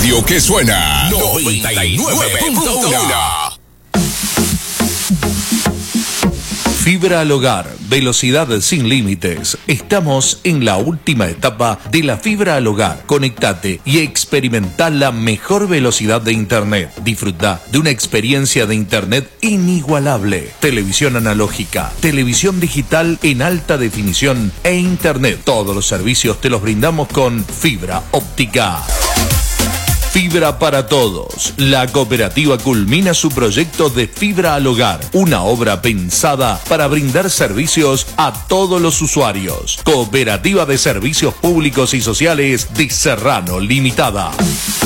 radio que suena 99.1. Fibra al hogar, velocidad sin límites. Estamos en la última etapa de la fibra al hogar. Conectate y experimenta la mejor velocidad de internet. Disfruta de una experiencia de internet inigualable. Televisión analógica, televisión digital en alta definición e internet. Todos los servicios te los brindamos con fibra óptica. Fibra para Todos. La cooperativa culmina su proyecto de fibra al hogar, una obra pensada para brindar servicios a todos los usuarios. Cooperativa de Servicios Públicos y Sociales de Serrano Limitada.